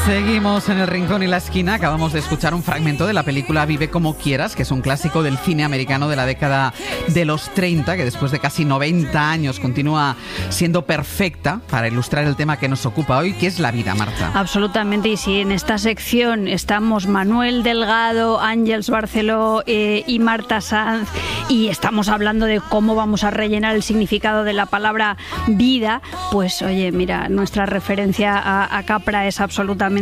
Seguimos en el rincón y la esquina. Acabamos de escuchar un fragmento de la película Vive como quieras, que es un clásico del cine americano de la década de los 30, que después de casi 90 años continúa siendo perfecta para ilustrar el tema que nos ocupa hoy, que es la vida, Marta. Absolutamente, y si en esta sección estamos Manuel Delgado, Ángeles Barceló y Marta Sanz, y estamos hablando de cómo vamos a rellenar el significado de la palabra vida, pues oye, mira, nuestra referencia a Capra es absolutamente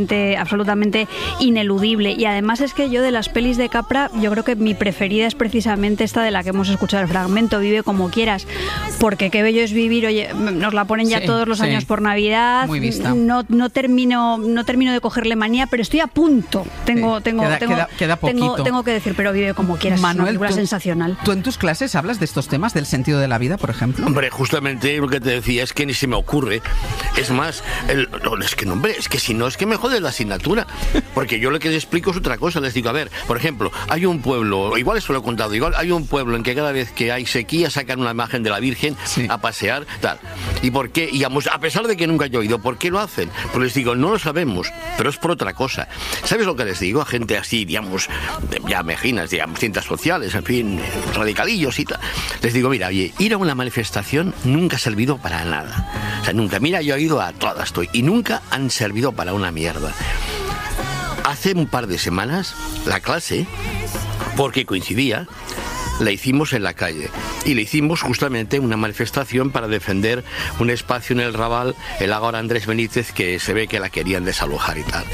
ineludible. Y además es que yo de las pelis de Capra, yo creo que mi preferida es precisamente esta de la que hemos escuchado el fragmento, Vive como quieras, porque qué bello es vivir. Oye, nos la ponen ya todos los años por Navidad. Muy vista. No termino de cogerle manía, pero estoy a punto. Queda poquito. Tengo que decir, pero Vive como quieras. Manuel, es una película sensacional. ¿Tú en tus clases hablas de estos temas, del sentido de la vida, por ejemplo? Hombre, justamente lo que te decía es que ni se me ocurre. Es más, es que si no, es que me jode la asignatura. Porque yo lo que les explico es otra cosa. Les digo, a ver, por ejemplo, hay un pueblo, igual eso lo he contado, igual hay un pueblo en que cada vez que hay sequía sacan una imagen de la Virgen a pasear, tal. ¿Y por qué? Y a pesar de que nunca he oído, ¿por qué lo hacen? Pues les digo, no lo sabemos, pero es por otra cosa. ¿Sabes lo que les digo a gente así, digamos, ya mejinas, digamos, ciencias sociales, en fin, radicalillos y tal? Les digo, mira, oye, ir a una manifestación nunca ha servido para nada. O sea, nunca. Mira, yo he ido a todas, y nunca han servido para una mierda. Hace un par de semanas, la clase, porque coincidía, la hicimos en la calle. Y le hicimos justamente una manifestación para defender un espacio en el Raval, el Ágora Andrés Benítez, que se ve que la querían desalojar y tal.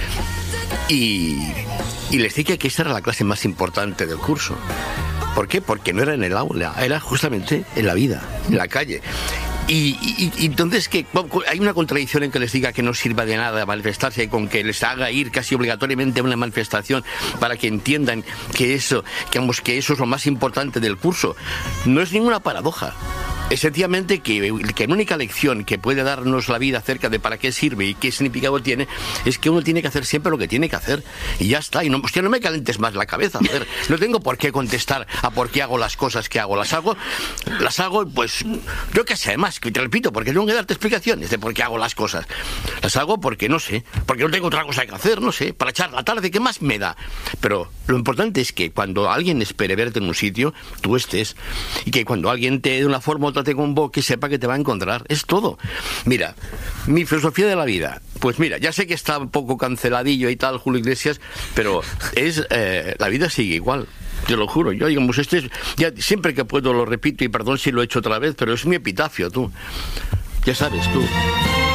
Y les dije que esa era la clase más importante del curso. ¿Por qué? Porque no era en el aula, era justamente en la vida, en la calle. Y entonces que hay una contradicción en que les diga que no sirva de nada manifestarse y con que les haga ir casi obligatoriamente a una manifestación para que entiendan que eso es lo más importante del curso. No es ninguna paradoja. Es sencillamente que la única lección que puede darnos la vida acerca de para qué sirve y qué significado tiene es que uno tiene que hacer siempre lo que tiene que hacer y ya está. Y no, hostia, no me calentes más la cabeza. Joder. No tengo por qué contestar a por qué hago las cosas que hago. Las hago, pues, yo qué sé, además, que te repito, porque tengo que darte explicaciones de por qué hago las cosas. Las hago porque no sé, porque no tengo otra cosa que hacer, no sé, para echar la tarde, ¿qué más me da? Pero lo importante es que cuando alguien espere verte en un sitio, tú estés, y que cuando alguien te de una forma te convoque, sepa que te va a encontrar. Es todo. Mira, mi filosofía de la vida, pues mira, ya sé que está un poco canceladillo y tal, Julio Iglesias, pero la vida sigue igual. Te lo juro, yo, digamos, ya siempre que puedo lo repito y perdón si lo he hecho otra vez, pero es mi epitafio, tú. Ya sabes, tú.